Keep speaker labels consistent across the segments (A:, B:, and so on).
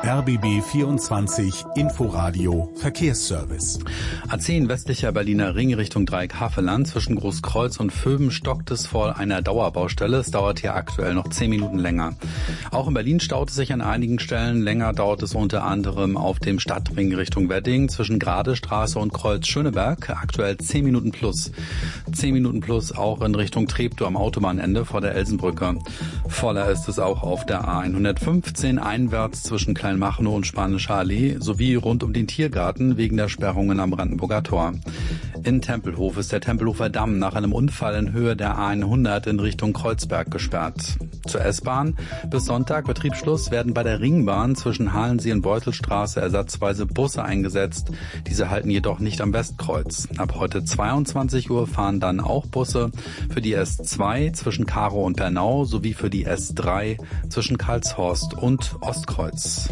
A: RBB 24 Inforadio Verkehrsservice.
B: A10 westlicher Berliner Ring Richtung Dreieck Havelland. Zwischen Großkreuz und Vöben stockt es vor einer Dauerbaustelle. Es dauert hier aktuell noch 10 Minuten länger. Auch in Berlin staut es sich an einigen Stellen. Länger dauert es unter anderem auf dem Stadtring Richtung Wedding zwischen Gradestraße und Kreuz Schöneberg. Aktuell 10 Minuten plus. 10 Minuten plus auch in Richtung Treptow am Autobahnende vor der Elsenbrücke. Voller ist es auch auf der A115 einwärts zwischen Kleinmachnow und Spanischer Allee sowie rund um den Tiergarten wegen der Sperrungen am Brandenburger Tor. In Tempelhof ist der Tempelhofer Damm nach einem Unfall in Höhe der A100 in Richtung Kreuzberg gesperrt. Zur S-Bahn. Bis Sonntag Betriebsschluss werden bei der Ringbahn zwischen Halensee und Beutelstraße ersatzweise Busse eingesetzt. Diese halten jedoch nicht am Westkreuz. Ab heute 22 Uhr fahren dann auch Busse für die S2 zwischen Karow und Bernau sowie für die S3 zwischen Karlshorst und Ostkreuz.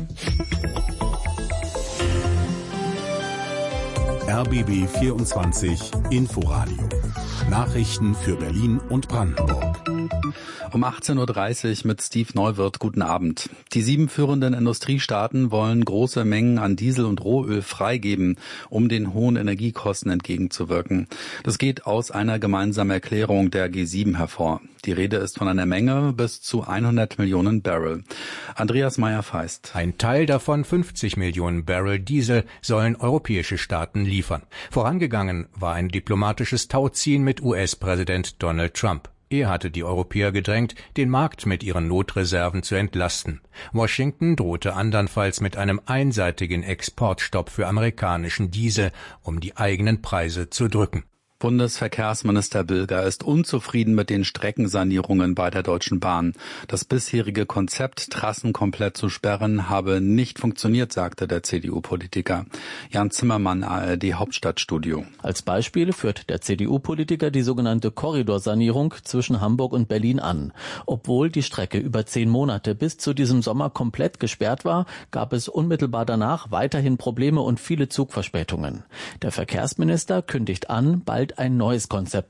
A: RBB 24 Inforadio. Nachrichten für Berlin und Brandenburg.
B: Um 18.30 Uhr mit Steve Neuwirth. Guten Abend. Die 7 führenden Industriestaaten wollen große Mengen an Diesel und Rohöl freigeben, um den hohen Energiekosten entgegenzuwirken. Das geht aus einer gemeinsamen Erklärung der G7 hervor. Die Rede ist von einer Menge bis zu 100 Millionen Barrel. Andreas Meyer-Feist.
C: Ein Teil davon, 50 Millionen Barrel Diesel, sollen europäische Staaten liefern. Vorangegangen war ein diplomatisches Tauziehen mit US-Präsident Donald Trump. Er hatte die Europäer gedrängt, den Markt mit ihren Notreserven zu entlasten. Washington drohte andernfalls mit einem einseitigen Exportstopp für amerikanischen Diesel, um die eigenen Preise zu drücken.
B: Bundesverkehrsminister Bilger ist unzufrieden mit den Streckensanierungen bei der Deutschen Bahn. Das bisherige Konzept, Trassen komplett zu sperren, habe nicht funktioniert, sagte der CDU-Politiker. Jan Zimmermann, ARD Hauptstadtstudio.
D: Als Beispiel führt der CDU-Politiker die sogenannte Korridorsanierung zwischen Hamburg und Berlin an. Obwohl die Strecke über 10 Monate bis zu diesem Sommer komplett gesperrt war, gab es unmittelbar danach weiterhin Probleme und viele Zugverspätungen. Der Verkehrsminister kündigt an, bald ein neues Konzept